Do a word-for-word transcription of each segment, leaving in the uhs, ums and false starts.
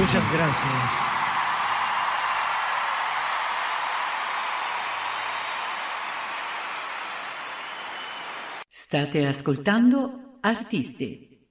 Muchas gracias. State ascoltando Artisti.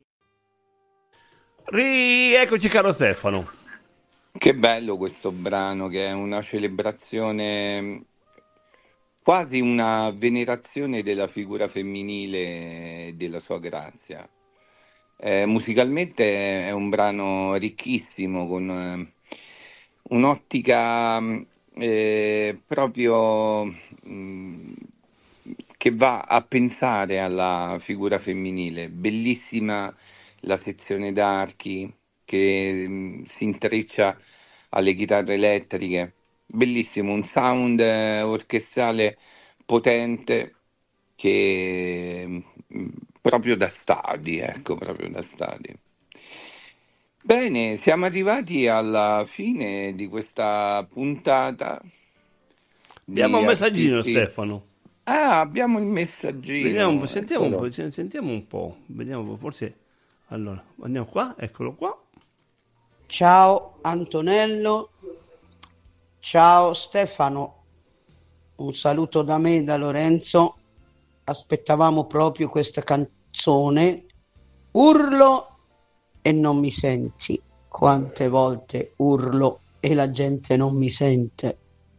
Rieccoci, caro Stefano. Che bello questo brano, che è una celebrazione, quasi una venerazione della figura femminile e della sua grazia. Eh, musicalmente è un brano ricchissimo, con eh, un'ottica eh, proprio mh, che va a pensare alla figura femminile. Bellissima la sezione d'archi che mh, si intreccia alle chitarre elettriche. Bellissimo, un sound eh, orchestrale potente che mh, proprio da stadi, ecco, proprio da stadi. Bene, siamo arrivati alla fine di questa puntata Abbiamo di un messaggino, Artisti. Stefano. Ah, abbiamo il messaggino. Vediamo un po', sentiamo un Eccolo. po', sentiamo un po', vediamo un po', forse. Allora, andiamo qua, eccolo qua. Ciao Antonello, ciao Stefano, un saluto da me, da Lorenzo. Aspettavamo proprio questa canzone. Urlo e non mi senti. Quante volte urlo e la gente non mi sente.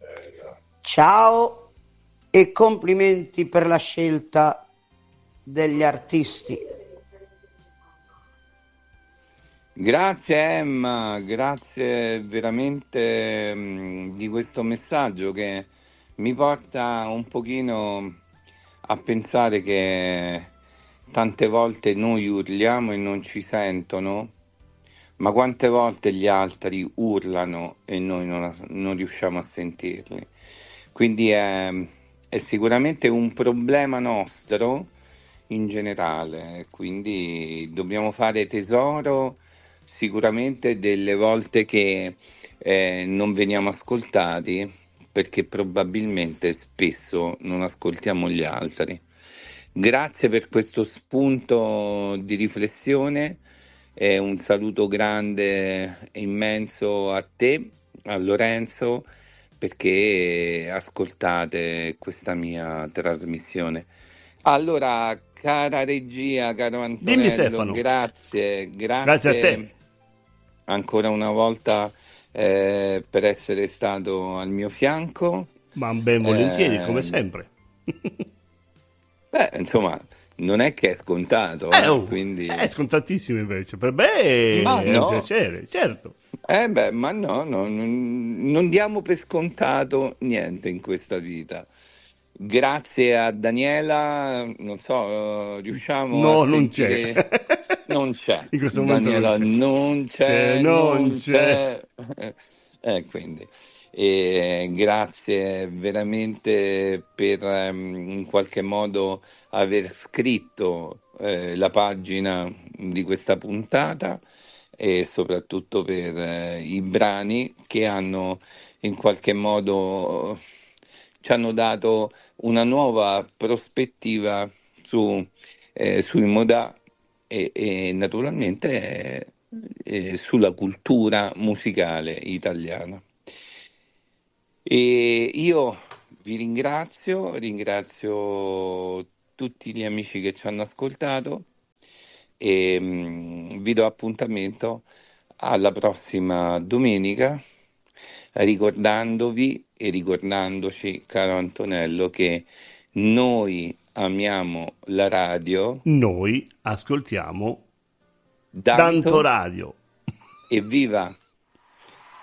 Ciao e complimenti per la scelta degli artisti. Grazie Emma, grazie veramente mh, di questo messaggio che mi porta un pochino a pensare che tante volte noi urliamo e non ci sentono, ma quante volte gli altri urlano e noi non, non riusciamo a sentirli. Quindi è, è sicuramente un problema nostro in generale, quindi dobbiamo fare tesoro sicuramente delle volte che eh, non veniamo ascoltati, perché probabilmente spesso non ascoltiamo gli altri. Grazie per questo spunto di riflessione e un saluto grande e immenso a te, a Lorenzo, perché ascoltate questa mia trasmissione. Allora, cara regia, caro Antonello, Dimmi, Stefano. grazie, grazie, Grazie a te. ancora una volta eh, per essere stato al mio fianco. Ma ben volentieri, Eh, come sempre. Beh, insomma, non è che è scontato, Eh, eh, oh, quindi... è scontatissimo invece. Per me Ma è no. un piacere, certo. Eh beh, ma no, no, non, non diamo per scontato niente in questa vita. Grazie a Daniela, non so, riusciamo No, a non sentire... c'è. Non c'è. In questo momento Daniela, non c'è. non c'è, C'è, non non c'è. c'è. Eh, quindi, e grazie veramente per ehm, in qualche modo aver scritto eh, la pagina di questa puntata e soprattutto per eh, i brani che hanno in qualche modo ci hanno dato una nuova prospettiva su, eh, sui Modà e, e naturalmente eh, eh, sulla cultura musicale italiana. E io vi ringrazio, ringrazio tutti gli amici che ci hanno ascoltato e mh, vi do appuntamento alla prossima domenica, ricordandovi e ricordandoci, caro Antonello, che noi amiamo la radio, Noi ascoltiamo Danto Danto Radio. e viva!